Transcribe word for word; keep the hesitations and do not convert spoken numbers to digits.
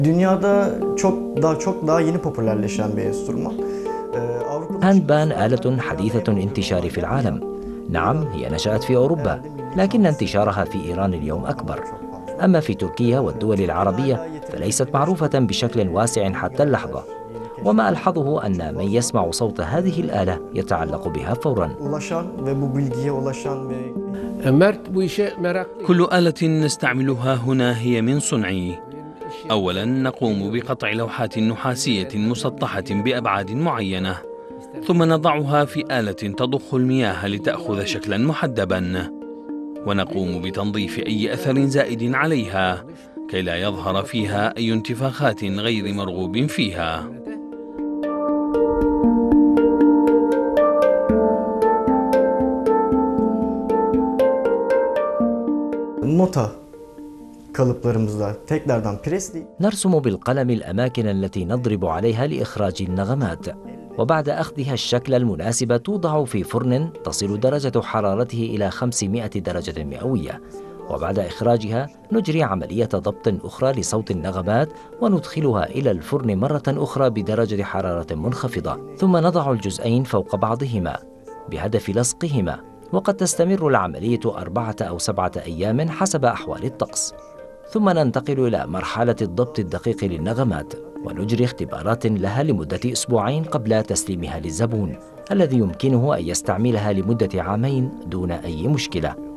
Dünyada çok daha çok daha yeni popülerleşen bir enstrüman. هاندبان آلة حديثة الانتشار في العالم. نعم، هي نشأت في أوروبا، لكن انتشارها في إيران اليوم أكبر. أما في تركيا والدول العربية فليست معروفة بشكل واسع حتى اللحظة. وما ألحظه أن من يسمع صوت هذه الآلة يتعلق بها فوراً. كل آلة نستعملها هنا هي من صنعي. أولاً نقوم بقطع لوحات نحاسية مسطحة بأبعاد معينة، ثم نضعها في آلة تضخ المياه لتأخذ شكلاً محدباً، ونقوم بتنظيف أي أثر زائد عليها كي لا يظهر فيها أي انتفاخات غير مرغوب فيها. Nota kalıplarımızda tekrardan presli. نرسم بالقلم الأماكن التي نضرب عليها لإخراج النغمات، وبعد أخذها الشكل المناسب توضع في فرن تصل درجة حرارته إلى خمسمائة درجة مئوية، وبعد إخراجها نجري عملية ضبط أخرى لصوت النغمات وندخلها إلى الفرن مرة أخرى بدرجة حرارة منخفضة، ثم نضع الجزئين فوق بعضهما بهدف لصقهما، وقد تستمر العملية أربعة أو سبعة أيام حسب أحوال الطقس. ثم ننتقل إلى مرحلة الضبط الدقيق للنغمات، ونجري اختبارات لها لمدة أسبوعين قبل تسليمها للزبون، الذي يمكنه أن يستعملها لمدة عامين دون أي مشكلة.